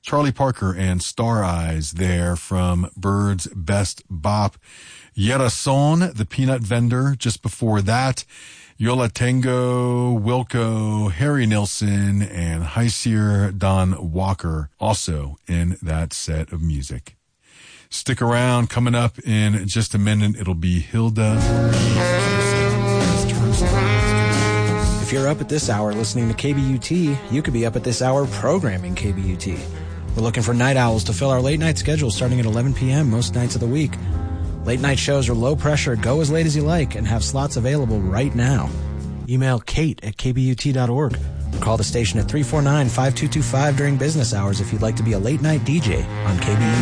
Charlie Parker and Star Eyes there from Bird's Best Bop. Yerason, the Peanut Vendor, just before that. Yola Tango, Wilco, Harry Nilsson, and Heisier Don Walker also in that set of music. Stick around. Coming up in just a minute, it'll be Hilda. If you're up at this hour listening to KBUT, you could be up at this hour programming KBUT. We're looking for night owls to fill our late night schedule starting at 11 p.m. most nights of the week. Late night shows are low pressure, go as late as you like, and have slots available right now. Email Kate at kbut.org or call the station at 349-5225 during business hours if you'd like to be a late night DJ on KBUT.